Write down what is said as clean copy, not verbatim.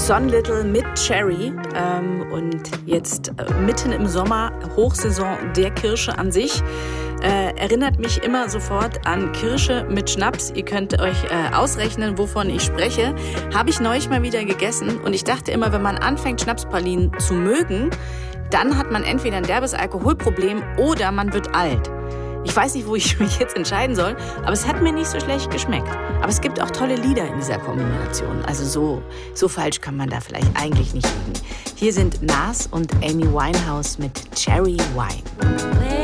Son Little mit Cherry und jetzt mitten im Sommer, Hochsaison der Kirsche an sich. Erinnert mich immer sofort an Kirsche mit Schnaps. Ihr könnt euch ausrechnen, wovon ich spreche. Habe ich neulich mal wieder gegessen und ich dachte immer, wenn man anfängt, Schnapspralinen zu mögen, dann hat man entweder ein derbes Alkoholproblem oder man wird alt. Ich weiß nicht, wo ich mich jetzt entscheiden soll, aber es hat mir nicht so schlecht geschmeckt. Aber es gibt auch tolle Lieder in dieser Kombination. Also so falsch kann man da vielleicht eigentlich nicht liegen. Hier sind Nas und Amy Winehouse mit Cherry Wine.